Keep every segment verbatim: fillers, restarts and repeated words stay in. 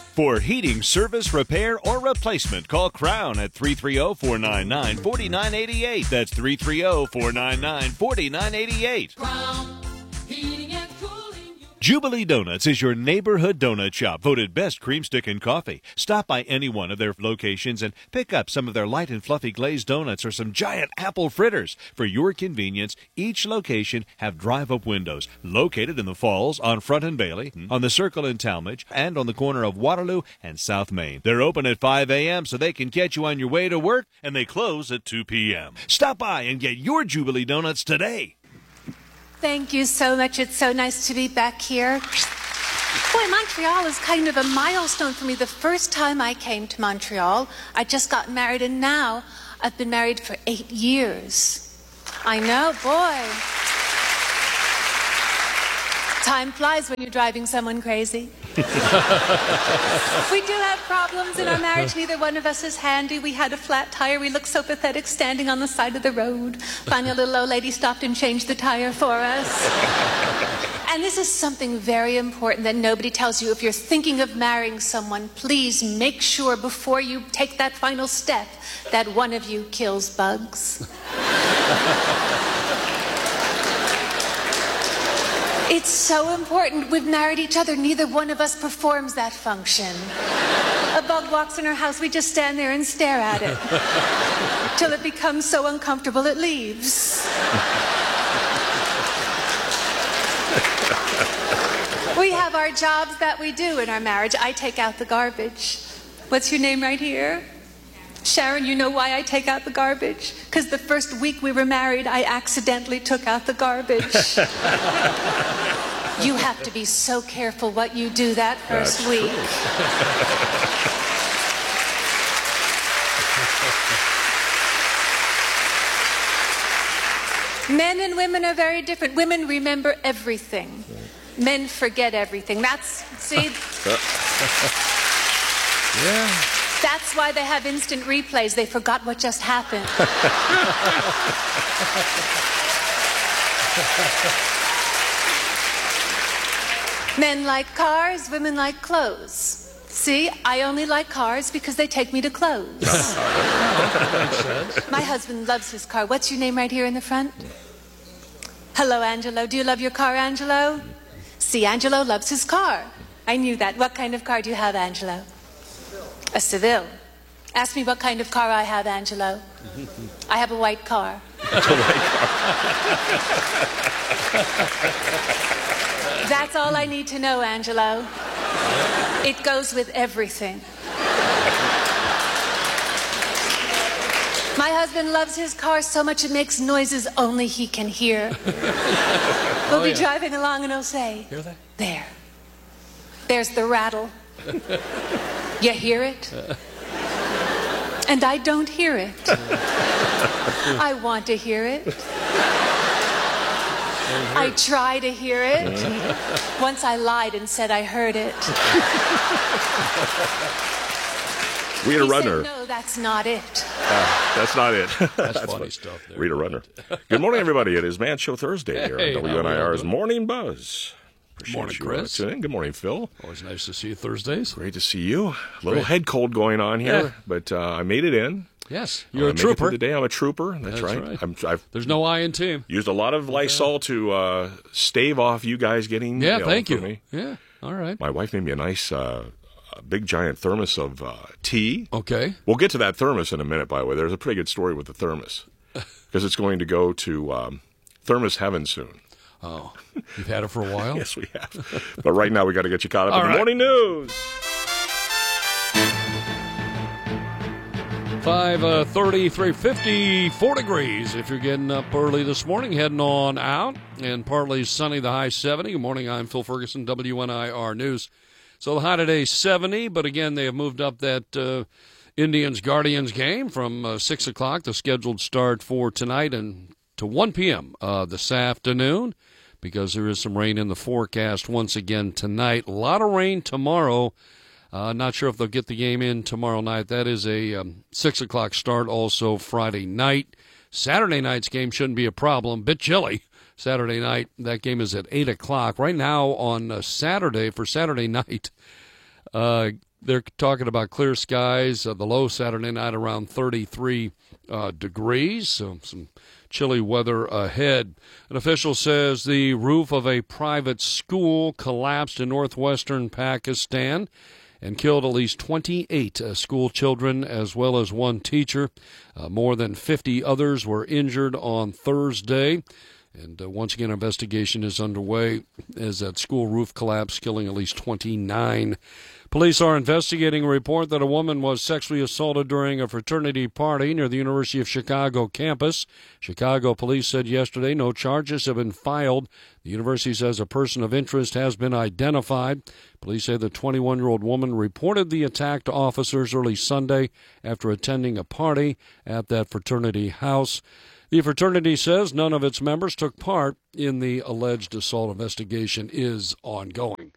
For heating service, repair, or replacement, call Crown at three three zero, four nine nine, four nine eight eight. That's three three zero, four nine nine, four nine eight eight. Crown Heating and Cooling. Jubilee Donuts is your neighborhood donut shop, voted best cream stick and coffee. Stop by any one of their locations and pick up some of their light and fluffy glazed donuts or some giant apple fritters. For your convenience, each location have drive-up windows located in the Falls, on Front and Bailey, on the Circle in Talmadge, and on the corner of Waterloo and South Main. They're open at five a.m. so they can get you on your way to work, and they close at two p.m. Stop by and get your Jubilee Donuts today. Thank you so much. It's so nice to be back here. Boy, Montreal is kind of a milestone for me. The first time I came to Montreal, I just got married, and now I've been married for eight years. I know, boy. Time flies when you're driving someone crazy. We do have problems in our marriage. Neither one of us is handy. We had a flat tire. We looked so pathetic standing on the side of the road. Finally, a little old lady stopped and changed the tire for us. And this is something very important that nobody tells you. If you're thinking of marrying someone, please make sure before you take that final step that one of you kills bugs. It's so important. We've married each other. Neither one of us performs that function. A bug walks in our house, we just stand there and stare at it till it becomes so uncomfortable it leaves. We have our jobs that we do in our marriage. I take out the garbage. What's your name right here? Sharon, you know why I take out the garbage? Because the first week we were married, I accidentally took out the garbage. You have to be so careful what you do that first That's week. Men and women are very different. Women remember everything. Men forget everything. That's, see? Yeah. That's why they have instant replays. They forgot what just happened. Men like cars, women like clothes. See, I only like cars because they take me to clothes. My husband loves his car. What's your name right here in the front? Hello, Angelo. Do you love your car, Angelo? See, Angelo loves his car. I knew that. What kind of car do you have, Angelo? A Seville. Ask me what kind of car I have, Angelo. I have a white car. That's a white car. That's all I need to know, Angelo. It goes with everything. My husband loves his car so much it makes noises only he can hear. We'll Oh, be yeah. driving along and he'll say, Hear that? there. There's the rattle. You hear it? And I don't hear it. I want to hear it. I try to hear it. Once I lied and said I heard it. Rita He Runner. said, no, that's not it. Uh, that's not it. That's, funny what- stuff there. Rita Runner. Good morning, everybody. It is Man Show Thursday here Hey, on how we all W N I R's doing? Morning Buzz. Appreciate Morning, you, Chris. uh, tuning in. Good morning, Phil. Always nice to see you Thursdays. Great to see you. A little Great. head cold going on here, Yeah. but uh, I made it in. Yes, I'm you're a gonna make it through trooper. Today I'm a trooper. That's, That's right. right. I'm, I've There's no I in team. used a lot of Lysol to uh, stave off you guys getting. Yeah, know, thank for you. Me. Yeah, all right. My wife made me a nice, uh, a big giant thermos of uh, tea. Okay. We'll get to that thermos in a minute, by the way. There's a pretty good story with the thermos because it's going to go to um, thermos heaven soon. Oh, you've had it for a while? Yes, we have. But right now, we got to get you caught up All in the right. morning news. Five uh, thirty-three, fifty-four degrees if you're getting up early this morning, heading on out, and partly sunny, the high seventy. Good morning, I'm Phil Ferguson, W N I R News. So the high today is seventy, but again, they have moved up that uh, Indians-Guardians game from uh, six o'clock, the scheduled start for tonight, and to one p.m. Uh, this afternoon, because there is some rain in the forecast once again tonight. A lot of rain tomorrow. Uh, not sure if they'll get the game in tomorrow night. That is a um, six o'clock start also Friday night. Saturday night's game shouldn't be a problem. Bit chilly. Saturday night, that game is at eight o'clock. Right now on uh, Saturday, for Saturday night, uh, they're talking about clear skies. Uh, the low Saturday night around thirty-three uh, degrees, so some chilly weather ahead. An official says the roof of a private school collapsed in northwestern Pakistan and killed at least twenty-eight uh, school children as well as one teacher. Uh, more than fifty others were injured on Thursday. And uh, once again, investigation is underway as that school roof collapsed, killing at least twenty-nine. Police are investigating a report that a woman was sexually assaulted during a fraternity party near the University of Chicago campus. Chicago police said yesterday no charges have been filed. The university says a person of interest has been identified. Police say the twenty-one-year-old woman reported the attack to officers early Sunday after attending a party at that fraternity house. The fraternity says none of its members took part in the alleged assault. Investigation is ongoing.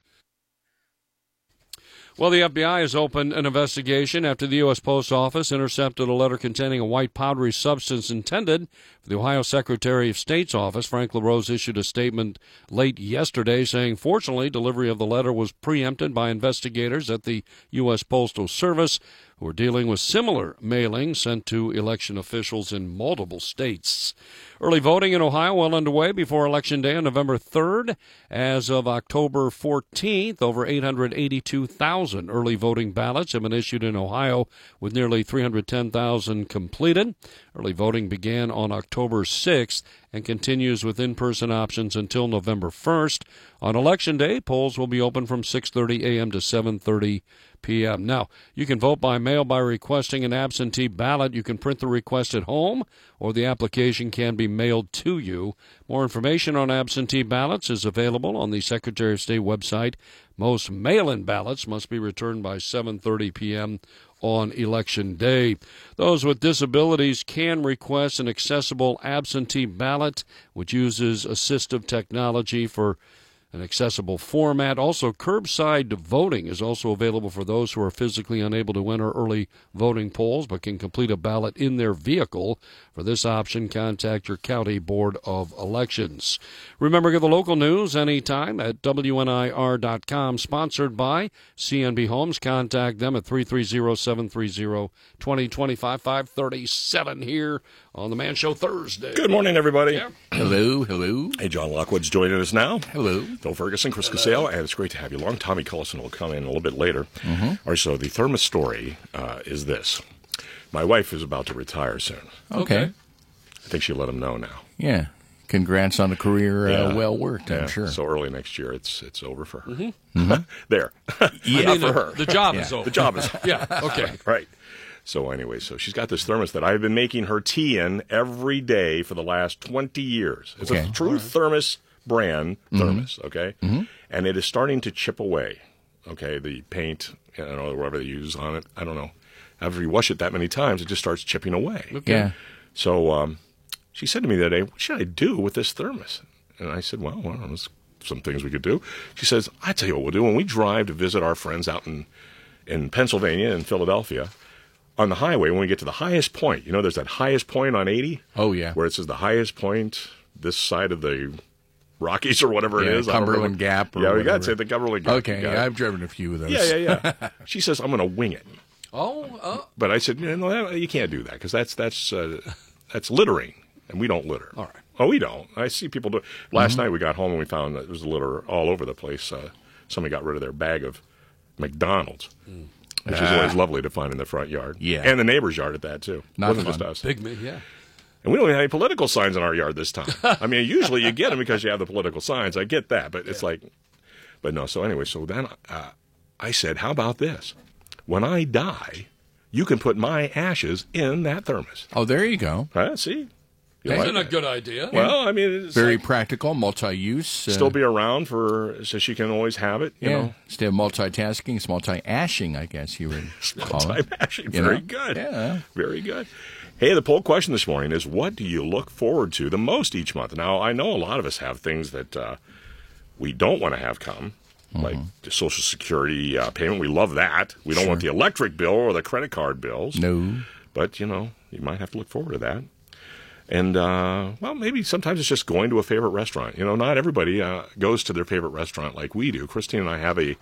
Well, the F B I has opened an investigation after the U S Post Office intercepted a letter containing a white powdery substance intended for the Ohio Secretary of State's office. Frank LaRose issued a statement late yesterday saying, fortunately, delivery of the letter was preempted by investigators at the U S Postal Service, who are dealing with similar mailings sent to election officials in multiple states. Early voting in Ohio well underway before Election Day on November third. As of October fourteenth, over eight hundred eighty-two thousand early voting ballots have been issued in Ohio, with nearly three hundred ten thousand completed. Early voting began on October sixth and continues with in-person options until November first. On Election Day, polls will be open from six thirty a.m. to seven thirty p.m. Now, you can vote by mail by requesting an absentee ballot. You can print the request at home, or the application can be mailed to you. More information on absentee ballots is available on the Secretary of State website. Most mail-in ballots must be returned by seven thirty p.m. on Election Day. Those with disabilities can request an accessible absentee ballot, which uses assistive technology for an accessible format. Also, curbside voting is also available for those who are physically unable to enter early voting polls but can complete a ballot in their vehicle. For this option, contact your county board of elections. Remember, get the local news anytime at W N I R dot com. Sponsored by C N B Homes. Contact them at three three zero, seven three zero, two zero two five, five thirty-seven here on The Man Show Thursday. Good morning, everybody. Yeah. Hello, hello. Hey, John Lockwood's joining us now. Hello. Phil Ferguson, Chris Casale, and it's great to have you along. Tommy Cullison will come in a little bit later. Mm-hmm. All right, so the thermos story uh, is this. My wife is about to retire soon. Okay. I think she'll let him know now. Yeah. Congrats on a career uh, Yeah. well worked, I'm Yeah, sure. So early next year, it's it's over for her. Mm-hmm. There. Yeah, Not for the, her. the job Yeah. is over. The job is Yeah, okay. right. So anyway, so she's got this thermos that I've been making her tea in every day for the last twenty years. It's Okay. a true thermos brand thermos, okay? Mm-hmm. And it is starting to chip away, okay? The paint, I don't know, whatever they use on it, I don't know. After you wash it that many times, it just starts chipping away. Okay. Yeah. So um, she said to me that day, what should I do with this thermos? And I said, well, well there's some things we could do. She says, I tell you what we'll do. When we drive to visit our friends out in, in Pennsylvania and Philadelphia, on the highway, when we get to the highest point, you know, there's that highest point on eighty? Oh, yeah. Where it says the highest point this side of the Rockies or whatever Yeah, it is. I don't Cumberland remember. Gap or Yeah, we got to whatever. say the Cumberland Gap. Okay, You got yeah, it. I've driven a few of those. Yeah, yeah, yeah. She says, I'm going to wing it. Oh, uh, But I said, no, no, you can't do that because that's that's uh, that's littering, and we don't litter. All right. Oh, we don't. I see people do. Last night we got home and we found that there was litter all over the place. Uh, somebody got rid of their bag of McDonald's, which is always lovely to find in the front yard. Yeah. And the neighbor's yard at that, too. Not Wasn't fun. just us. big me, yeah. And we don't even have any political signs in our yard this time. I mean, usually you get them because you have the political signs. I get that, but it's like, but no. So anyway, so then uh, I said, how about this? When I die, you can put my ashes in that thermos. Oh, there you go. Huh? See? You Hey. like Isn't a that? good idea. Well, I mean, it's Very like, practical, multi-use. Uh, still be around for so she can always have it. You yeah. know, Instead of multitasking, it's multi-ashing, I guess you would call time it. ashing. You Very know? good. Yeah. Very good. Hey, the poll question this morning is: what do you look forward to the most each month? Now, I know a lot of us have things that uh, we don't want to have come, like the Social Security uh, payment. We love that. We don't want the electric bill or the credit card bills. No. But, you know, you might have to look forward to that. And, uh, well, maybe sometimes it's just going to a favorite restaurant. You know, not everybody uh, goes to their favorite restaurant like we do. Christine and I have a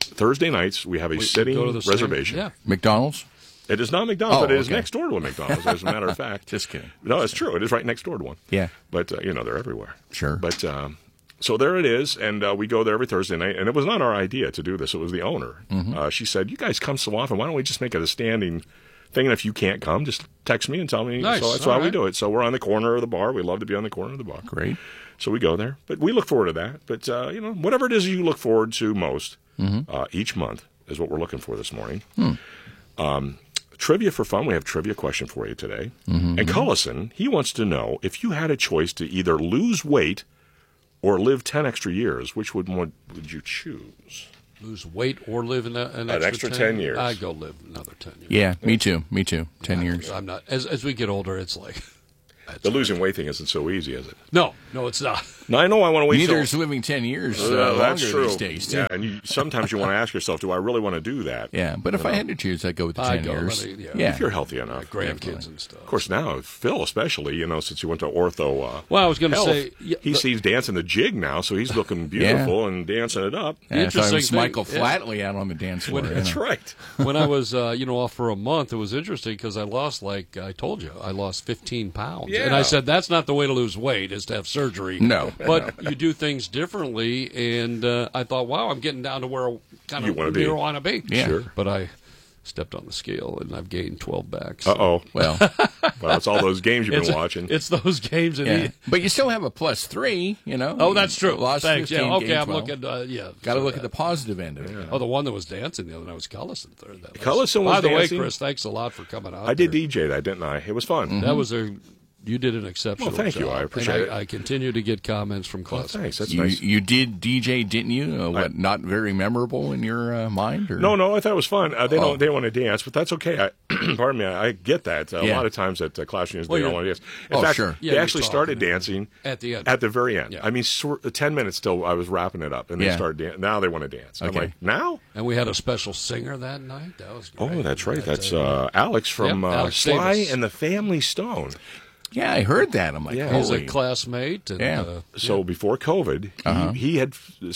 Thursday nights, we have a We sitting go to the same- reservation. Yeah. McDonald's? It is not McDonald's, Oh, but it is okay. next door to a McDonald's, as a matter of fact. Just kidding. No, it's true. It is right next door to one. Yeah. But, uh, you know, they're everywhere. Sure. But um, so there it is, and uh, we go there every Thursday night. And it was not our idea to do this. It was the owner. Mm-hmm. Uh, she said, you guys come so often. Why don't we just make it a standing thing? And if you can't come, just text me and tell me. Nice. So that's All why we right. do it. So we're on the corner of the bar. We love to be on the corner of the bar. Great. So we go there. But we look forward to that. But, uh, you know, whatever it is you look forward to most uh, each month is what we're looking for this morning. Hmm. Um, trivia for fun. We have a trivia question for you today. Mm-hmm. And Cullison, he wants to know, if you had a choice to either lose weight or live ten extra years, which would one would you choose? Lose weight or live in a, an, An extra ten years. I'd go live another ten years. Yeah, me too. Me too. Ten years. I'm not. As as we get older, it's like The losing weight thing isn't so easy, is it? no, no, it's not. No, I know I want to wait Neither till- is living ten years uh, Uh, longer that's true. these days. Too. Yeah, and you, sometimes you want to ask yourself, do I really want to do that? Yeah, but if I had to choose, I'd go with the I'd ten go years. with it, yeah. yeah. If you're healthy enough. Grandkids and stuff. Of course, now, Phil especially, you know, since he went to ortho uh, Well, I was gonna health, say, yeah, he the- sees dancing the jig now, so he's looking beautiful and dancing it up. Yeah, I thought it was interesting thing- Michael yeah. Flatley out on the dance floor. When- you That's know. right. when I was, uh, you know, off for a month, it was interesting because I lost, like I told you, I lost fifteen pounds. Yeah. And I said, that's not the way to lose weight, is to have surgery. No. But you do things differently, and uh, I thought, wow, I'm getting down to where I kind You of wanna be. want to be. Yeah. Sure. But I stepped on the scale, and I've gained twelve back. Uh oh. Well, Well, it's all those games you've It's, been watching. it's those games. And yeah. But you still have a plus three, you know. oh, that's true. Lost Thanks. fifteen, Yeah, okay, gained I'm twelve. looking. Uh, yeah, Got to so look at that- the positive end of it. Oh, the one that was dancing the other night was Cullison. Third. That was- Cullison was By the dancing? way, Chris, thanks a lot for coming out. I did there. D J that, didn't I? It was fun. That was a. You did an exceptional Well, thank you. job. I appreciate and it. I, I continue to get comments from Well, class. thanks. That's You, nice. you did D J, didn't you? Uh, what, I- not very memorable in your uh, mind? Or? No, no, I thought it was fun. Uh, they Oh. don't, they want to dance, but that's okay. I, pardon me, I, I get that. Uh, A Yeah. lot of times at uh, class reunions, Well, they don't you're- want to dance. In Oh, fact, sure. Yeah, they you're actually talking started and- dancing at the end. At the very end. Yeah. I mean, sor- ten minutes till I was wrapping it up, and they Yeah. started dancing. Now they want to dance. I'm Okay. like, now? And we had a special singer that night. That was great. Oh, that's right. That, That's uh, uh, Alex from Yep, uh, Alex Sly Davis. and the Family Stone. Yeah, I heard that. I'm like, Yeah. He's a holy. classmate. And, Yeah. uh, So before COVID, Uh-huh. he, he had,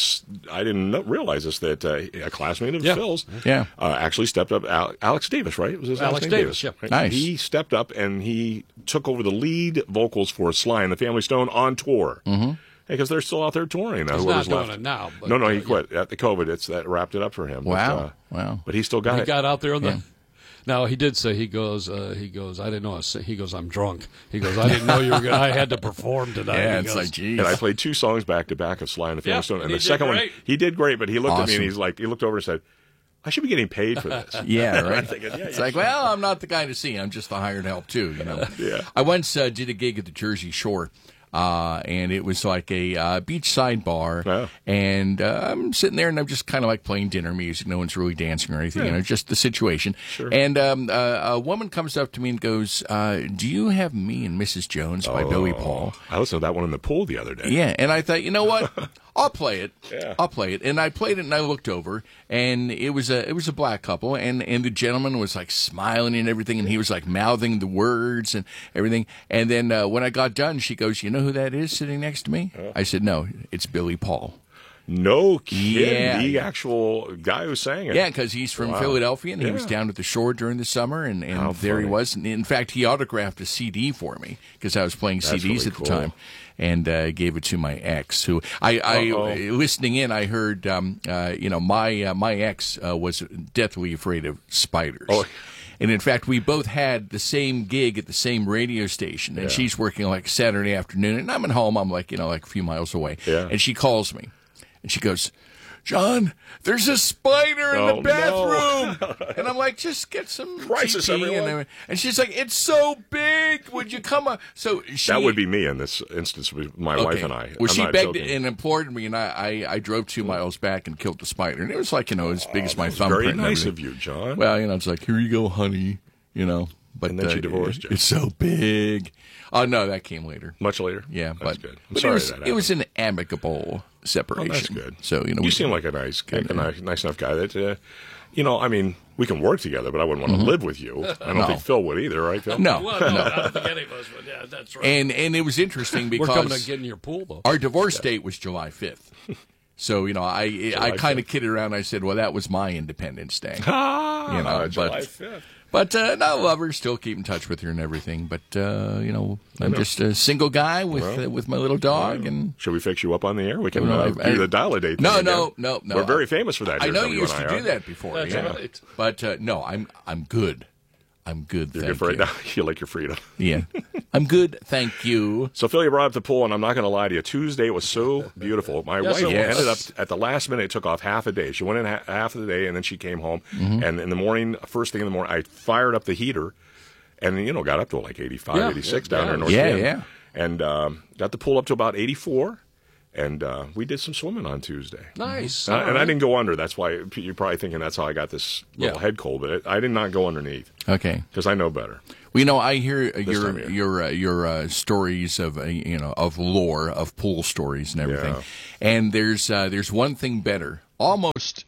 I didn't know- realize this, that uh, a classmate of Yeah. Phil's Yeah. uh, actually stepped up. Al- Alex Davis, right? Was his last Alex name Davis, yeah. right? Nice. He stepped up and he took over the lead vocals for Sly and the Family Stone on tour. Mm-hmm. Because they're still out there touring now. He's whoever's not doing left. it now, but, no, no, he uh, quit at the COVID. It's that wrapped it up for him. Wow. But, uh, Wow. But he still got he it. got out there on the. Yeah. Now he did say he goes. Uh, he goes. I didn't know. I was, he goes. I'm drunk. He goes. I didn't know you were. Gonna, I had to perform tonight. Yeah, He it's goes, like, geez. And I played two songs back to back of Sly and the Family Yeah, Stone. And and the he did second great. one, he did great, but he looked at me Awesome. and he's like, he looked over and said, I should be getting paid for this. Yeah, right. thinking, yeah, it's yeah, like, well, I'm not the guy to see. I'm just the hired help too. You know. Yeah. I once uh, did a gig at the Jersey Shore. Uh, and it was like a uh, beachside bar, Wow. and uh, I'm sitting there, and I'm just kind of like playing dinner music. No one's really dancing or anything, you know, just the situation. Sure. And um, uh, a woman comes up to me and goes, uh, "Do you have Me and Missus Jones by Billy Paul?" I listened to that one in the pool the other day. Yeah, and I thought, you know what? I'll play it. Yeah. I'll play it. And I played it, and I looked over, and it was a it was a black couple, and, and the gentleman was like smiling and everything, and he was like mouthing the words and everything. And then uh, when I got done, she goes, "You know who that is sitting next to me?" I said, "No, it's Billy Paul." No kidding. Yeah. The actual guy who sang it. Yeah, because he's from Wow. Philadelphia, and he Yeah. was down at the shore during the summer, and, and How there he funny. was. And in fact, he autographed a C D for me because I was playing That's C Ds really at the cool. time, and uh, gave it to my ex. Who I, I Uh-oh. listening in, I heard, um, uh, you know, my uh, my ex uh, was deathly afraid of spiders. Oh. And in fact, we both had the same gig at the same radio station, and Yeah. she's working like Saturday afternoon, and I'm at home. I'm like, you know, like a few miles away, Yeah. and she calls me, and she goes, "John, there's a spider in Oh, the no. bathroom." And I'm like, "Just get some Crisis, T T," everyone. and, and she's like, "It's so big. Would you come on?" So she, That would be me in this instance with my wife Okay. and I. Well, I'm she not begged joking. and implored me, and I, I, I drove two miles back and killed the spider. And it was like, you know, as big as my It's thumbprint. very and nice everything. of you, John. Well, you know, it's like, "Here you go, honey," you know. But And then uh, she divorced you. It's so big. Oh, no, that came later. Much later. Yeah, that's but, good. I'm but sorry it was that it was happened. an amicable separation. Oh, that's good. So you know, you we, seem like a nice, a nice, nice enough guy that, uh, you know, I mean, we can work together, but I wouldn't want to live with you. I don't Mm-hmm. No. think Phil would either, right, Phil? no, Well, no, I don't think any of us would. Yeah, that's right. and and it was interesting We're coming to because get in your pool, though. our divorce date was July fifth. So, you know, I July I kind of fifth. kidded around. I said, well, that was my Independence Day. Ah, You know, July but- fifth. But uh, no, love her, still keep in touch with her and everything. But, uh, you know, I'm just a single guy with uh, with my little dog. and Should we fix you up on the air? We can No, uh, I- do the dial-a-date. No, thing no, again. no, no. We're very famous for that. I here know at you used to W N I R. do that before. That's yeah. right. But uh, no, I'm I'm good. I'm good, You're thank good for you. right now. You like your freedom. Yeah, I'm good, thank you. So, Phil, you brought up the pool, and I'm not going to lie to you. Tuesday was so beautiful. My Yes, wife it was. ended up, at the last minute, took off half a day. She went in ha- half of the day, and then she came home. Mm-hmm. And in the morning, first thing in the morning, I fired up the heater, and, you know, got up to like eighty-five, Yeah, eighty-six yeah, down there in North yeah, Canton. yeah. And um, got the pool up to about eighty-four, and uh, we did some swimming on Tuesday. Nice. Uh, All and I right. didn't go under. That's why you're probably thinking that's how I got this little Yeah. head cold. But it, I did not go underneath Okay. because I know better. Well, you know, I hear uh, time your of year. your uh, your uh, stories of uh, you know of lore of pool stories and everything, Yeah. and there's uh, there's one thing better, almost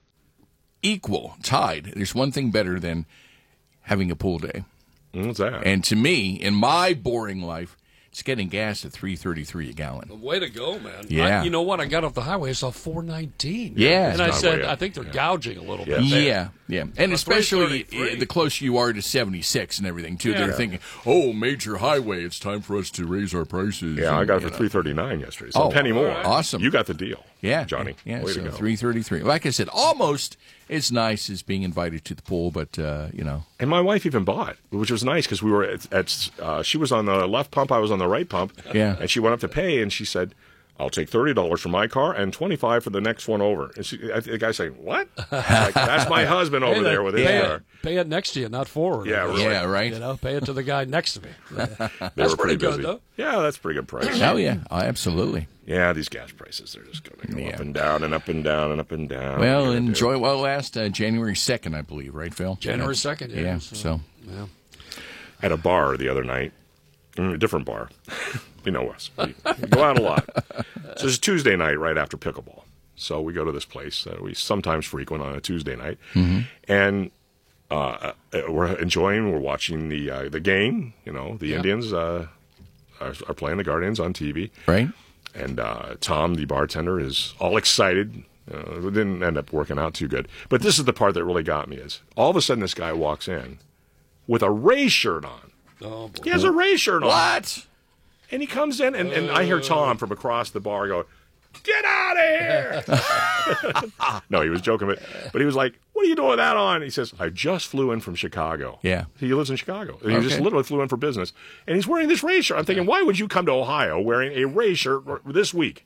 equal, tied. There's one thing better than having a pool day, What's that? and to me, in my boring life, it's getting gas at three thirty-three a gallon. Way to go, man. Yeah. I, you know what? I got off the highway, I saw four nineteen. Yeah. And I It's not said, way up. I think they're gouging a little Yeah. bit. Yeah, yeah, and especially thirty-three. uh, the closer you are to seventy-six and everything too, Yeah. they're thinking, "Oh, major highway, it's time for us to raise our prices." Yeah, I and, got it you for know. three thirty nine yesterday. So Oh, a penny more. awesome. You got the deal. Yeah, Johnny. Yeah, Way so to go. three thirty-three. Like I said, almost as nice as being invited to the pool, but uh, you know, And my wife even bought, which was nice because we were at, at uh, she was on the left pump, I was on the right pump. Yeah. And she went up to pay, and she said, "I'll take thirty dollars for my car and twenty five for the next one over." And she, I, the guy saying, "What?" Like, that's my husband over Hey, there with his pay, car. it, pay it next to you, not forward. Yeah, really. yeah, right. You know, pay it to the guy next to me. They That's were pretty good, busy. though. Yeah, that's a pretty good price. Oh yeah, oh, absolutely. Yeah, these gas prices, they're just going to go Yeah. up and down and up and down and up and down. Well, What are you gonna do? enjoy well last uh, January second, I believe, right, Phil? January second, yeah. Yeah. So, So yeah. At a bar the other night, mm, a different bar. You know us. We, we go out a lot. So it's Tuesday night right after pickleball. So we go to this place that we sometimes frequent on a Tuesday night, and uh, uh, we're enjoying. We're watching the uh, the game. You know, the Yeah. Indians uh, are, are playing the Guardians on T V, right. and uh, Tom, the bartender, is all excited. Uh, it didn't end up working out too good. But this is the part that really got me: is all of a sudden this guy walks in with a Rays shirt on. Oh, boy. He has a Rays shirt on. What? And he comes in, and, and I hear Tom from across the bar go, "Get out of here!" No, he was joking, but, but he was like, "What are you doing with that on?" He says, "I just flew in from Chicago." Yeah. He lives in Chicago. And he just Okay. literally flew in for business. And he's wearing this Rays shirt. I'm thinking, why would you come to Ohio wearing a Rays shirt r- this week?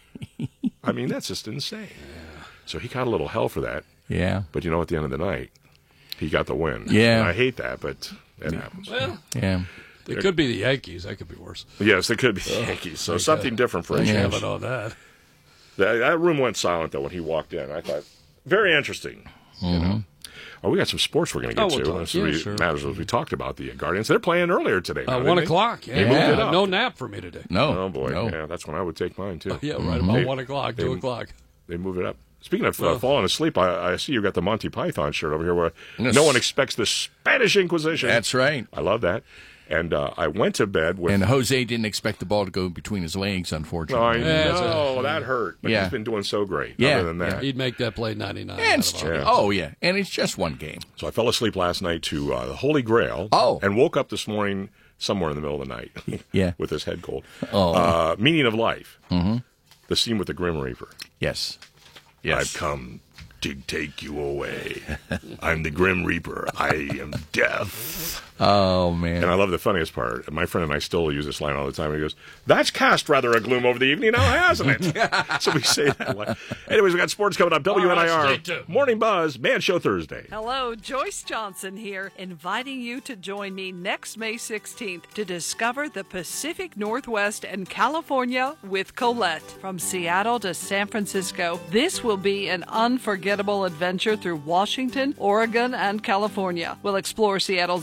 I mean, that's just insane. So he got a little hell for that. Yeah. But you know, at the end of the night, he got the win. Yeah. And I hate that, but it happens. Well, Yeah. it could be the Yankees. That could be worse. Yes, it could be the Yankees. So something different for a I change. haven't on that. That, that room went silent, though, when he walked in. I thought, very interesting. You know? Oh, we got some sports we're going to Oh, get we'll to. talk. This Yeah, really sure. matters as we talked about the Guardians. They're playing earlier today. now, Uh, didn't one they? o'clock. Yeah. They moved it Uh, up. no nap for me today. No. Oh, boy. No. Yeah, that's when I would take mine, too. Yeah, right about They- one o'clock, two they- o'clock. They moved it up. Speaking of uh, Well- falling asleep, I, I see you got the Monty Python shirt over here where Yes. no one expects the Spanish Inquisition. That's right. I love that. And uh, I went to bed with... And Jose didn't expect the ball to go between his legs, No, I unfortunately. Yeah, that's know. That hurt. But Yeah. he's been doing so great. Yeah, Other than that. He'd make that play ninety-nine. And it's out of a ju- hundred. oh yeah, and it's just one game. So I fell asleep last night to uh, the Holy Grail. Oh. And woke up this morning somewhere in the middle of the night. Yeah. With this head cold. Oh. Uh, Meaning of Life. Mm-hmm. The scene with the Grim Reaper. Yes, I've yes. come to take you away. I'm the Grim Reaper. I am death. Oh man. And I love the funniest part. My friend and I still use this line all the time. He goes, "That's cast rather a gloom over the evening now, hasn't it?" So we say that line. Anyways, we got sports coming up. W N I All R, right, stay tuned. Morning Buzz, Man Show Thursday. Hello, Joyce Johnson here, inviting you to join me next May sixteenth to discover the Pacific Northwest and California with Colette. From Seattle to San Francisco, this will be an unforgettable adventure through Washington, Oregon, and California. We'll explore Seattle's vibrant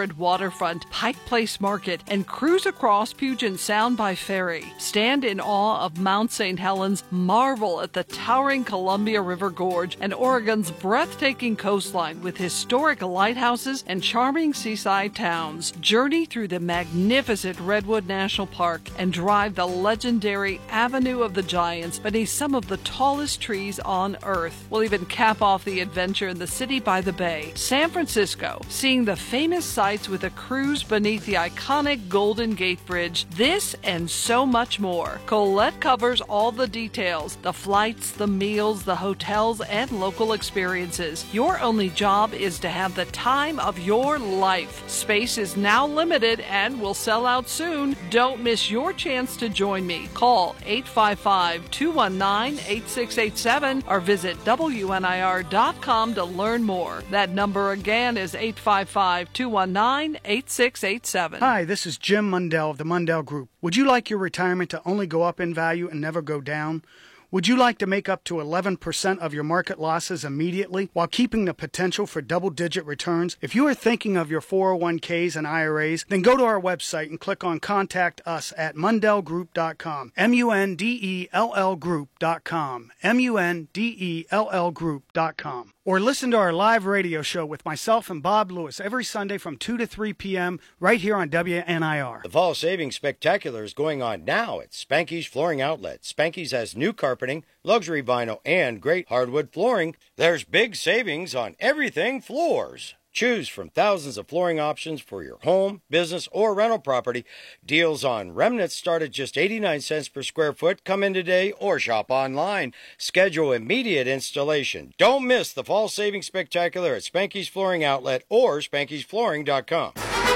vibrant waterfront, Pike Place Market, and cruise across Puget Sound by ferry. Stand in awe of Mount Saint Helens, marvel at the towering Columbia River Gorge, and Oregon's breathtaking coastline with historic lighthouses and charming seaside towns. Journey through the magnificent Redwood National Park and drive the legendary Avenue of the Giants beneath some of the tallest trees on Earth. We'll even cap off the adventure in the city by the bay, San Francisco, seeing the famous sights with a cruise beneath the iconic Golden Gate Bridge. This and so much more. Colette covers all the details, the flights, the meals, the hotels, and local experiences. Your only job is to have the time of your life. Space is now limited and will sell out soon. Don't miss your chance to join me. Call eight five five, two one nine, eight six eight seven or visit W N I R dot com to learn more. That number again is eight five five, two one nine, eight six eight seven. Hi, this is Jim Mundell of the Mundell Group. Would you like your retirement to only go up in value and never go down? Would you like to make up to eleven percent of your market losses immediately while keeping the potential for double-digit returns? If you are thinking of your four oh one k's and I R As, then go to our website and click on Contact Us at mundell group dot com. M U N D E L L group dot com. M U N D E L L group dot com. Or listen to our live radio show with myself and Bob Lewis every Sunday from two to three p.m. right here on W N I R. The Fall Savings Spectacular is going on now at Spanky's Flooring Outlet. Spanky's has new carpeting, luxury vinyl, and great hardwood flooring. There's big savings on everything floors. Choose from thousands of flooring options for your home, business, or rental property. Deals on remnants start at just eighty-nine cents per square foot. Come in today or shop online. Schedule immediate installation. Don't miss the Fall Savings Spectacular at Spanky's Flooring Outlet or spankys flooring dot com.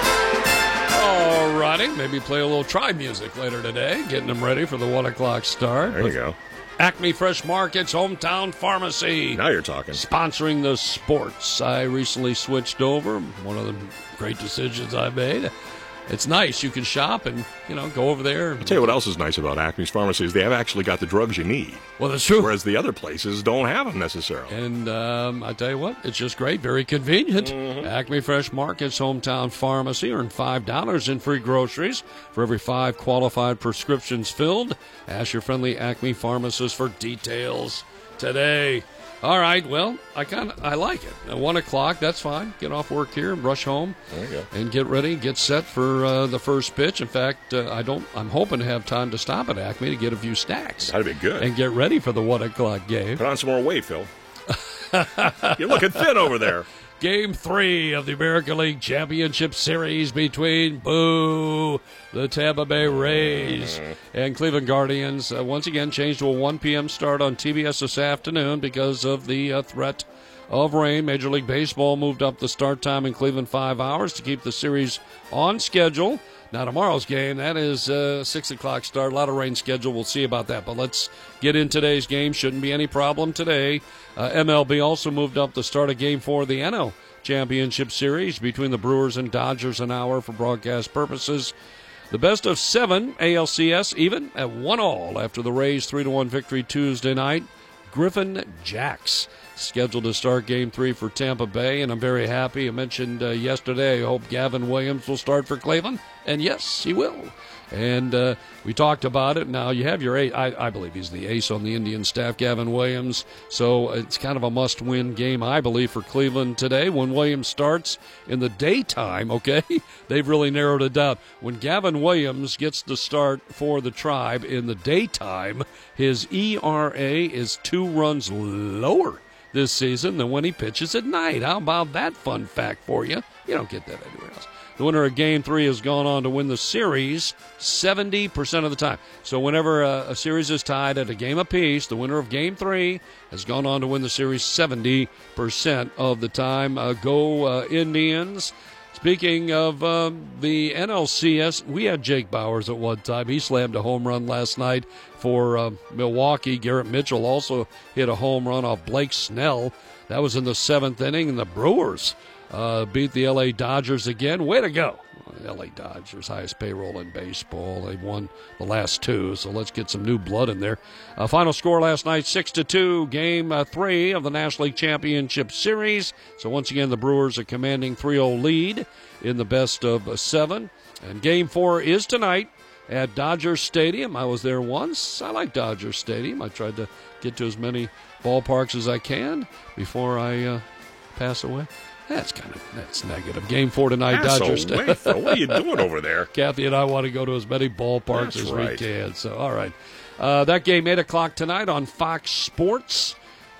All righty. Maybe play a little tribe music later today, getting them ready for the one o'clock start. There you go. Acme Fresh Market's Hometown Pharmacy. Now you're talking. Sponsoring the sports. I recently switched over. One of the great decisions I made. It's nice. You can shop and, you know, go over there. I'll tell you what else is nice about Acme's Pharmacy is they have actually got the drugs you need. Well, that's true. Whereas the other places don't have them necessarily. And um, I tell you what, it's just great. Very convenient. Mm-hmm. Acme Fresh Market's Hometown Pharmacy. Earn five dollars in free groceries for every five qualified prescriptions filled. Ask your friendly Acme pharmacist for details today. All right, well, I kind of I like it. At one o'clock, that's fine. Get off work here and rush home. There you go. And get ready, get set for uh, the first pitch. In fact, uh, I don't. I'm hoping to have time to stop at Acme to get a few snacks. That'd be good. And get ready for the one o'clock game. Put on some more weight, Phil. You're looking thin over there. Game three of the American League Championship Series between, boo, the Tampa Bay Rays and Cleveland Guardians. Uh, once again, changed to a one p.m. start on T B S this afternoon because of the uh, threat of rain. Major League Baseball moved up the start time in Cleveland five hours to keep the series on schedule. Now, tomorrow's game, that is a six o'clock start. A lot of rain schedule. We'll see about that. But let's get in today's game. Shouldn't be any problem today. Uh, M L B also moved up the start of Game four of the N L Championship Series between the Brewers and Dodgers an hour for broadcast purposes. The best of seven A L C S even at one all after the Rays' three to one victory Tuesday night. Griffin Jacks scheduled to start Game three for Tampa Bay, and I'm very happy. I mentioned uh, yesterday I hope Gavin Williams will start for Cleveland, and yes, he will. And uh, we talked about it. Now, you have your ace. I, I believe he's the ace on the Indian staff, Gavin Williams. So it's kind of a must-win game, I believe, for Cleveland today. When Williams starts in the daytime, okay, they've really narrowed it down. When Gavin Williams gets to start for the Tribe in the daytime, his E R A is two runs lower this season than when he pitches at night. How about that fun fact for you? You don't get that anywhere else. The winner of Game three has gone on to win the series seventy percent of the time. So whenever a, a series is tied at a game apiece, the winner of Game three has gone on to win the series seventy percent of the time. Uh, go uh, Indians. Speaking of um, the N L C S, we had Jake Bowers at one time. He slammed a home run last night for uh, Milwaukee. Garrett Mitchell also hit a home run off Blake Snell. That was in the seventh inning, and the Brewers Uh, beat the L A Dodgers again. Way to go. L A Dodgers, highest payroll in baseball. They've won the last two, so let's get some new blood in there. Uh, final score last night, six to two, game uh, three of the National League Championship Series. So once again, the Brewers are commanding three oh lead in the best of uh, seven. And game four is tonight at Dodger Stadium. I was there once. I like Dodger Stadium. I tried to get to as many ballparks as I can before I uh, pass away. That's kind of that's negative. Game four tonight, Pass Dodger Stadium. What are you doing over there? Kathy and I want to go to as many ballparks That's as right. we can. So, all right. Uh, that game, eight o'clock tonight on Fox Sports.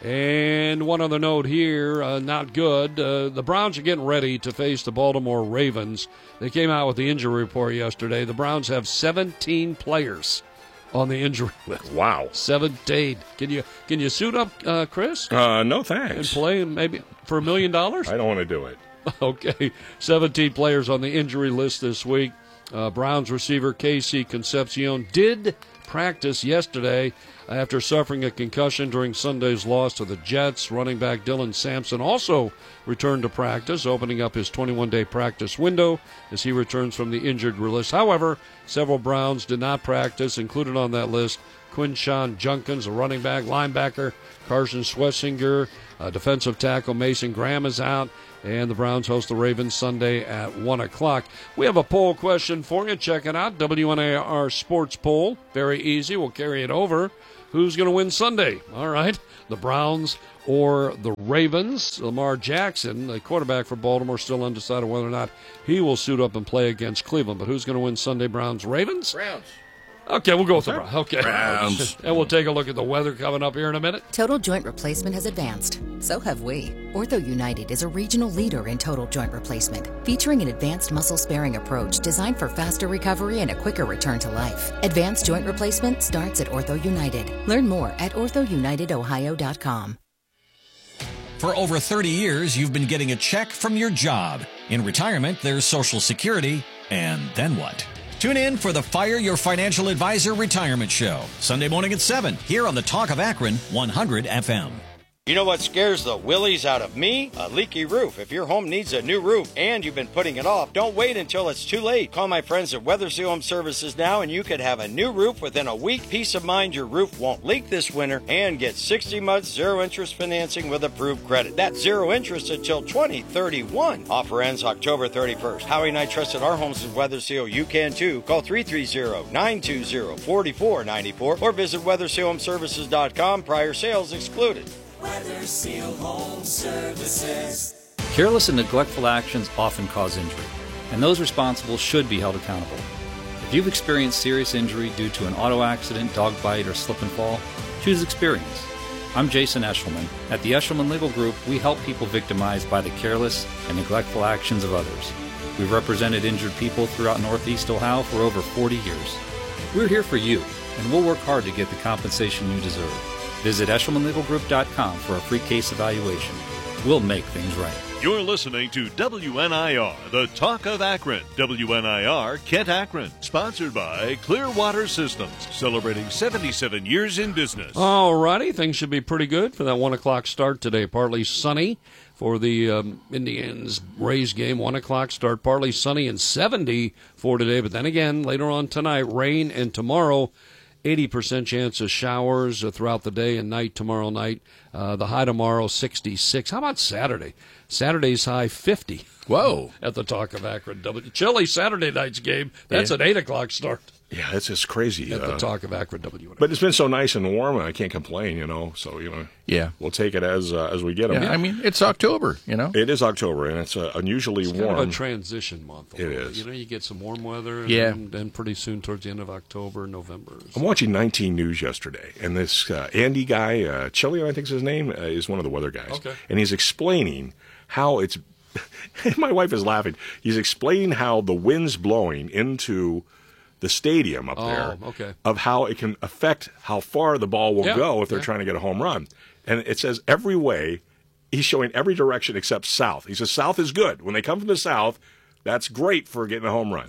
And one other note here, uh, not good. Uh, the Browns are getting ready to face the Baltimore Ravens. They came out with the injury report yesterday. The Browns have seventeen players on the injury list. Wow. seventeen. Can you can you suit up, uh, Chris? Uh, no And thanks. play maybe for a million dollars? I don't want to do it. Okay, seventeen players on the injury list this week. Uh, Browns receiver Casey Concepcion did practice yesterday after suffering a concussion during Sunday's loss to the Jets. Running back Dylan Sampson also returned to practice, opening up his twenty-one day practice window as he returns from the injured list. However, several Browns did not practice. Included on that list, Quinshawn Junkins, a running back, linebacker Carson Schlesinger, uh, defensive tackle Mason Graham is out, and the Browns host the Ravens Sunday at one o'clock. We have a poll question for you. Check it out, W N A R Sports Poll. Very easy. We'll carry it over. Who's going to win Sunday? All right, the Browns or the Ravens. Lamar Jackson, the quarterback for Baltimore, still undecided whether or not he will suit up and play against Cleveland. But who's going to win Sunday, Browns, Ravens? Browns. Okay, we'll go with the Browns. Okay. Browns. And we'll take a look at the weather coming up here in a minute. Total joint replacement has advanced. So have we. Ortho United is a regional leader in total joint replacement, featuring an advanced muscle-sparing approach designed for faster recovery and a quicker return to life. Advanced joint replacement starts at Ortho United. Learn more at ortho united ohio dot com. For over thirty years, you've been getting a check from your job. In retirement, there's Social Security, and then what? Tune in for the Fire Your Financial Advisor Retirement Show, Sunday morning at seven, here on the Talk of Akron, one hundred F M. You know what scares the willies out of me? A leaky roof. If your home needs a new roof and you've been putting it off, don't wait until it's too late. Call my friends at Weather Seal Home Services now and you could have a new roof within a week. Peace of mind your roof won't leak this winter and get sixty months zero interest financing with approved credit. That's zero interest until twenty thirty-one. Offer ends October thirty-first. Howie and I trusted our homes with Weather Seal. You can too. Call three three zero, nine two zero, four four nine four or visit weather seal home services dot com. Prior sales excluded. Weather Seal Home Services. Careless and neglectful actions often cause injury, and those responsible should be held accountable. If you've experienced serious injury due to an auto accident, dog bite, or slip and fall, choose experience. I'm Jason Eshelman. At the Eshelman Legal Group, we help people victimized by the careless and neglectful actions of others. We've represented injured people throughout Northeast Ohio for over forty years. We're here for you, and we'll work hard to get the compensation you deserve. Visit eshelman legal group dot com for a free case evaluation. We'll make things right. You're listening to W N I R, the Talk of Akron. W N I R Kent Akron, sponsored by Clearwater Systems, celebrating seventy-seven years in business. All righty, things should be pretty good for that one o'clock start today. Partly sunny for the um, Indians Rays game. one o'clock start, partly sunny and seventy for today. But then again, later on tonight, rain, and tomorrow, eighty percent chance of showers throughout the day and night tomorrow night. Uh, the high tomorrow, sixty-six. How about Saturday? Saturday's high, fifty. Whoa. At the Talk of Akron. Chilly Saturday night's game. That's Yeah. an eight o'clock start. Yeah, it's just crazy. At the uh, Talk of Akron W N A. But it's been so nice and warm, I can't complain, you know. So, you know, Yeah. we'll take it as uh, as we get them. Yeah, I mean, it's October, you know? It is October, and it's uh, unusually It's warm. kind of a transition month. It is. You know, you get some warm weather, and Yeah. then, then pretty soon towards the end of October, November. I'm watching nineteen News yesterday, and this uh, Andy guy, uh, Chillian, I think is his name, uh, is one of the weather guys. Okay. And he's explaining how it's, and my wife is laughing, he's explaining how the wind's blowing into the stadium up Oh, there, okay. of how it can affect how far the ball will Yeah, go if they're yeah. trying to get a home run. And it says every way, he's showing every direction except south. He says south is good. When they come from the south, that's great for getting a home run. Yep.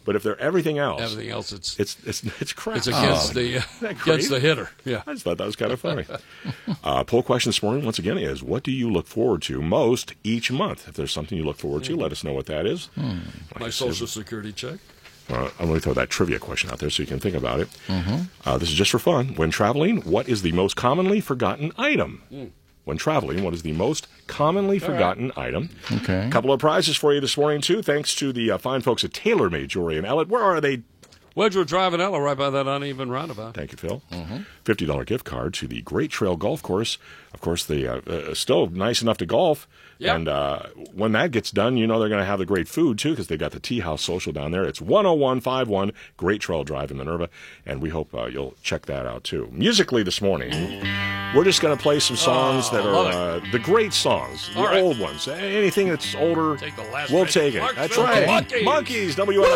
But if they're everything else, everything else, it's it's it's it's crap. It's against oh. the uh, against the hitter. Yeah, I just thought that was kind of funny. uh, poll question this morning once again is: what do you look forward to most each month? If there's something you look forward to, let us know what that is. Hmm. Like My Social Security check. Uh, I'm going to throw that trivia question out there so you can think about it. Mm-hmm. Uh, this is just for fun. When traveling, what is the most commonly forgotten item? Mm. When traveling, what is the most commonly All forgotten right. item? Okay. A couple of prizes for you this morning, too, thanks to the uh, fine folks at TaylorMade Jewelry and Elliott. Where are they? Wedgewood Drive and Ella, right by that uneven roundabout. Thank you, Phil. Mm-hmm. fifty dollars gift card to the Great Trail Golf Course. Of course, they uh, uh, still nice enough to golf. Yep. And uh, when that gets done, you know they're going to have the great food, too, because they got the Tea House Social down there. It's one oh one five one Great Trail Drive in Minerva, and we hope uh, you'll check that out, too. Musically this morning, we're just going to play some songs Oh, that are uh, the great songs, the All right. old ones. Anything that's older, Take the last we'll bit. take it. Mark That's Phil, right. Monkeys. Monkeys, W N I